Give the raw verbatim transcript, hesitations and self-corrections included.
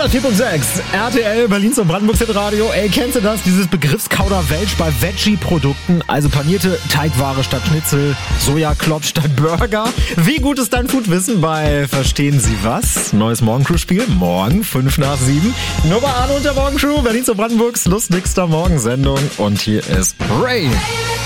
hundertvier Komma sechs R T L, Berlins und Brandenburgs Hitradio. Ey, kennst du das? Dieses Begriffskauderwelsch bei Veggie-Produkten, also panierte Teigware statt Schnitzel, Sojaklopf statt Burger. Wie gut ist dein Foodwissen bei Verstehen Sie was? Neues Morgencrew-Spiel, morgen, fünf nach sieben. Nur bei Arno und der Morgencrew, Berlins und Brandenburgs lustigster Morgensendung. Und hier ist Ray.